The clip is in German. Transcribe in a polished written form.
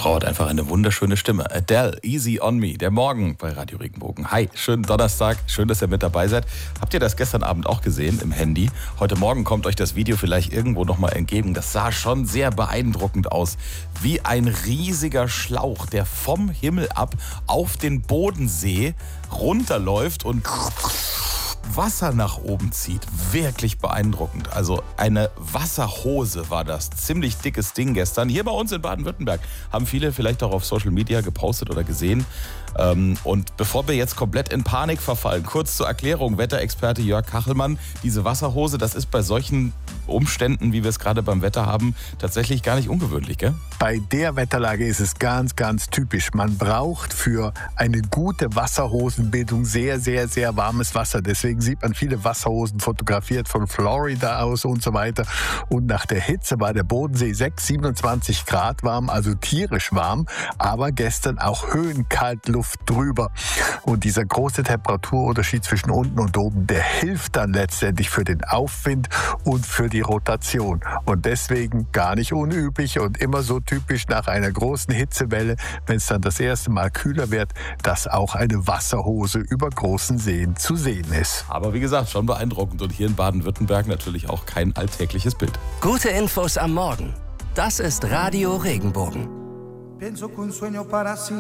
Frau hat einfach eine wunderschöne Stimme. Adele, Easy on Me, der Morgen bei Radio Regenbogen. Hi, schönen Donnerstag, schön, dass ihr mit dabei seid. Habt ihr das gestern Abend auch gesehen im Handy? Heute Morgen kommt euch das Video vielleicht irgendwo nochmal entgegen. Das sah schon sehr beeindruckend aus. Wie ein riesiger Schlauch, der vom Himmel ab auf den Bodensee runterläuft und Wasser nach oben zieht. Wirklich beeindruckend. Also eine Wasserhose war das. Ziemlich dickes Ding gestern. Hier bei uns in Baden-Württemberg haben viele vielleicht auch auf Social Media gepostet oder gesehen. Und bevor wir jetzt komplett in Panik verfallen, kurz zur Erklärung, Wetterexperte Jörg Kachelmann, diese Wasserhose, das ist bei solchen Umständen, wie wir es gerade beim Wetter haben, tatsächlich gar nicht ungewöhnlich, gell? Bei der Wetterlage ist es ganz, ganz typisch. Man braucht für eine gute Wasserhosenbildung sehr, sehr, sehr warmes Wasser. Deswegen sieht man viele Wasserhosen fotografiert von Florida aus und so weiter. Und nach der Hitze war der Bodensee 27 Grad warm, also tierisch warm, aber gestern auch Höhenkaltluft drüber. Und dieser große Temperaturunterschied zwischen unten und oben, der hilft dann letztendlich für den Aufwind und für die Rotation. Und deswegen gar nicht unüblich und immer so typisch nach einer großen Hitzewelle, wenn es dann das erste Mal kühler wird, dass auch eine Wasserhose über großen Seen zu sehen ist. Aber wie gesagt, schon beeindruckend und hier in Baden-Württemberg natürlich auch kein alltägliches Bild. Gute Infos am Morgen. Das ist Radio Regenbogen.